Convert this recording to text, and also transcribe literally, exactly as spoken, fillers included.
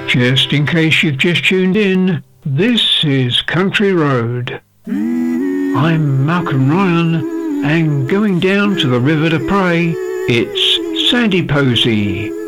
Just in case you've just tuned in, this is Country Road. I'm Malcolm Ryan, and going down to the river to pray, it's Sandy Posey.